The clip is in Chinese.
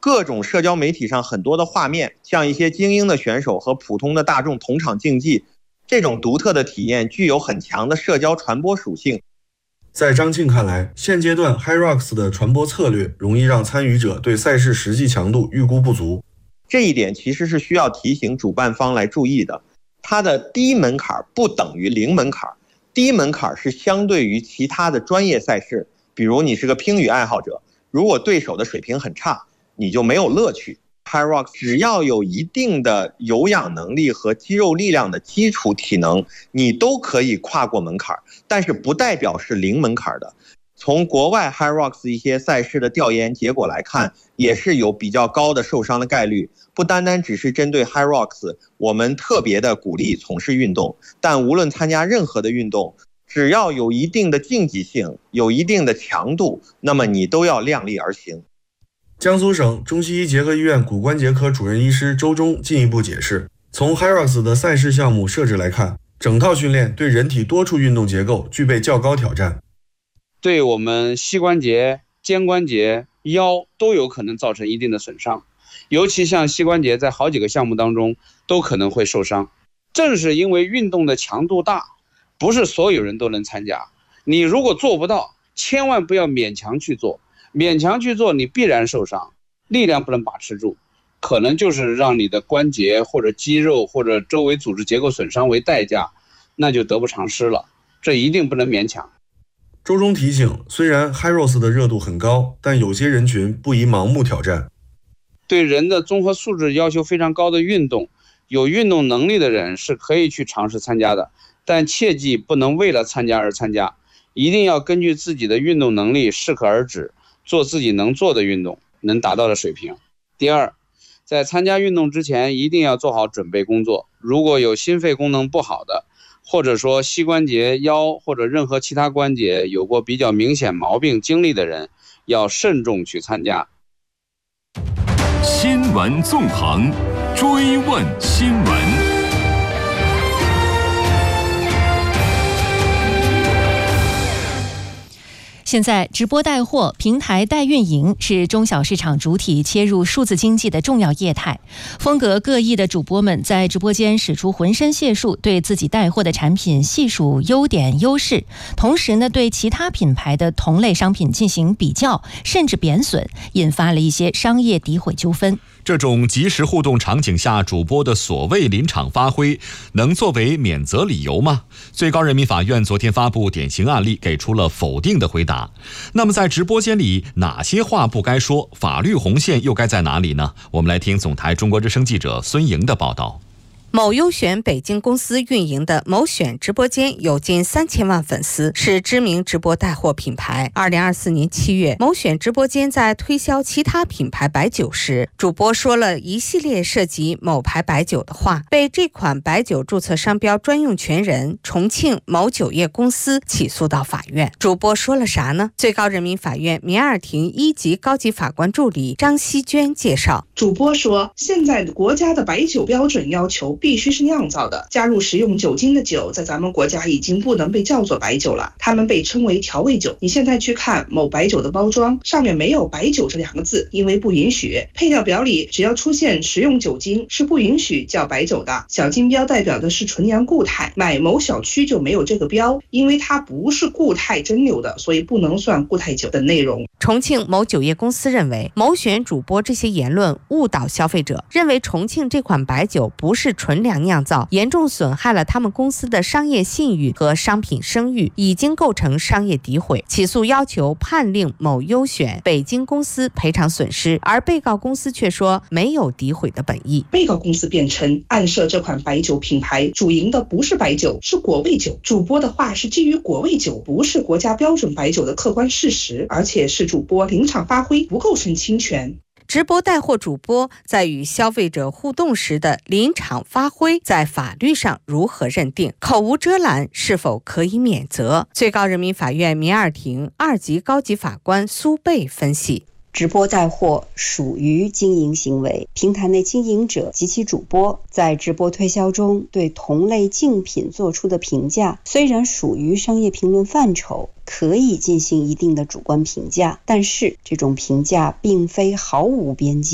各种社交媒体上很多的画面，像一些精英的选手和普通的大众同场竞技，这种独特的体验具有很强的社交传播属性。 在张庆看来，现阶段 HYROX 的传播策略容易让参与者对赛事实际强度预估不足。 这一点其实是需要提醒主办方来注意的。它的低门槛不等于零门槛，低门槛是相对于其他的专业赛事，比如你是个乒羽爱好者，如果对手的水平很差，你就没有乐趣。HYROX 只要有一定的有氧能力和肌肉力量的基础体能，你都可以跨过门槛，但是不代表是零门槛的。从国外 HYROX 一些赛事的调研结果来看，也是有比较高的受伤的概率。不单单只是针对 HYROX， 我们特别的鼓励从事运动，但无论参加任何的运动，只要有一定的竞技性，有一定的强度，那么你都要量力而行。 江苏省中西医结合医院骨关节科主任医师周忠进一步解释，从 HYROX 的赛事项目设置来看，整套训练对人体多处运动结构具备较高挑战， 对我们膝关节、肩关节、腰都有可能造成一定的损伤，尤其像膝关节在好几个项目当中都可能会受伤。正是因为运动的强度大，不是所有人都能参加，你如果做不到，千万不要勉强去做，勉强去做你必然受伤，力量不能把持住，可能就是让你的关节或者肌肉或者周围组织结构损伤为代价，那就得不偿失了，这一定不能勉强。 周忠提醒，虽然 HYROX 的热度很高，但有些人群不宜盲目挑战。 对人的综合素质要求非常高的运动，有运动能力的人是可以去尝试参加的，但切记不能为了参加而参加，一定要根据自己的运动能力适可而止，做自己能做的运动，能达到的水平。第二，在参加运动之前一定要做好准备工作，如果有心肺功能不好的，或者说膝关节、腰或者任何其他关节有过比较明显毛病经历的人，要慎重去参加。 新闻纵横，追问新闻。 现在，直播带货、平台代运营是中小市场主体切入数字经济的重要业态。风格各异的主播们在直播间使出浑身解数，对自己带货的产品细数优点优势，同时呢，对其他品牌的同类商品进行比较，甚至贬损，引发了一些商业诋毁纠纷。 这种即时互动场景下主播的所谓临场发挥，能作为免责理由吗？最高人民法院昨天发布典型案例，给出了否定的回答。那么在直播间里哪些话不该说，法律红线又该在哪里呢？我们来听总台中国之声记者孙莹的报道。 某优选北京公司运营的某选直播间有近3000万粉丝，是知名直播带货品牌。2024年7月，某选直播间在推销其他品牌白酒时，主播说了一系列涉及某牌白酒的话，被这款白酒注册商标专用权人重庆某酒业公司起诉到法院。主播说了啥呢？最高人民法院民二庭1级高级法官助理张希娟介绍， 主播说，现在国家的白酒标准要求必须是酿造的，加入食用酒精的酒在咱们国家已经不能被叫做白酒了，它们被称为调味酒。你现在去看某白酒的包装，上面没有白酒这2个字，因为不允许。配料表里只要出现食用酒精是不允许叫白酒的。小金标代表的是纯阳固态，买某小区就没有这个标，因为它不是固态蒸馏的，所以不能算固态酒的内容。 重庆某酒业公司认为，某选主播这些言论误导消费者，认为重庆这款白酒不是纯粮酿造，严重损害了他们公司的商业信誉和商品声誉，已经构成商业诋毁。起诉要求判令某优选北京公司赔偿损失，而被告公司却说没有诋毁的本意。 被告公司辩称，暗设这款白酒品牌主营的不是白酒，是果味酒。主播的话是基于果味酒不是国家标准白酒的客观事实，而且是主播临场发挥，不构成侵权。 直播带货主播在与消费者互动时的临场发挥，在法律上如何认定？口无遮拦是否可以免责？最高人民法院民二庭2级高级法官苏贝分析， 直播带货属于经营行为，平台内经营者及其主播在直播推销中对同类竞品做出的评价，虽然属于商业评论范畴，可以进行一定的主观评价，但是这种评价并非毫无边界。